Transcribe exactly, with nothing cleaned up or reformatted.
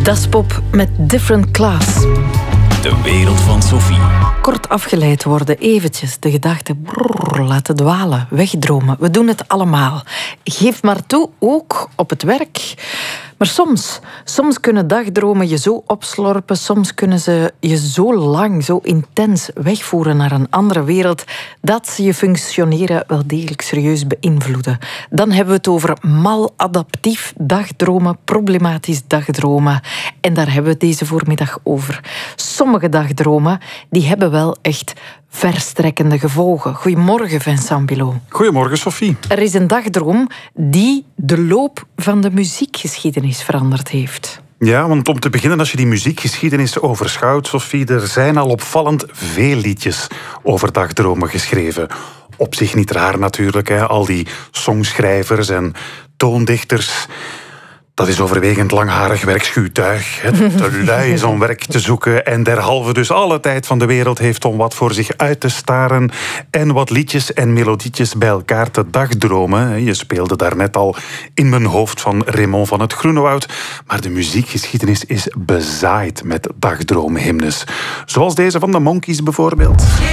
Daspop met Different Class. De wereld van Sophie. Kort afgeleid worden, eventjes de gedachten brrr, laten dwalen, wegdromen. We doen het allemaal. Geef maar toe, ook op het werk. Maar soms, soms kunnen dagdromen je zo opslorpen, soms kunnen ze je zo lang, zo intens wegvoeren naar een andere wereld, dat ze je functioneren wel degelijk serieus beïnvloeden. Dan hebben we het over maladaptief dagdromen, problematisch dagdromen. En daar hebben we het deze voormiddag over. Sommige dagdromen, die hebben wel echt verstrekkende gevolgen. Goedemorgen, Vincent Bilot. Goedemorgen, Sophie. Er is een dagdroom die de loop van de muziekgeschiedenis veranderd heeft. Ja, want om te beginnen, als je die muziekgeschiedenis overschouwt, Sophie, er zijn al opvallend veel liedjes over dagdromen geschreven. Op zich niet raar natuurlijk, hè. Al die songschrijvers en toondichters. Dat is overwegend langharig werkschuwtuig. Het te lui is om werk te zoeken en derhalve dus alle tijd van de wereld heeft om wat voor zich uit te staren en wat liedjes en melodietjes bij elkaar te dagdromen. Je speelde daarnet al in mijn hoofd van Raymond van het Groenewoud, maar de muziekgeschiedenis is bezaaid met dagdroomhymnes. Zoals deze van de Monkees bijvoorbeeld.